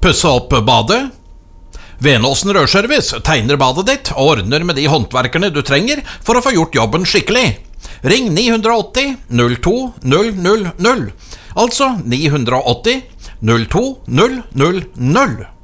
Pusse opp badet? Venåsen Rørservice tegner badet ditt og ordner med de håndverkerne du trenger for å få gjort jobben skikkelig. Ring 980 02 000, altså 980 02 000.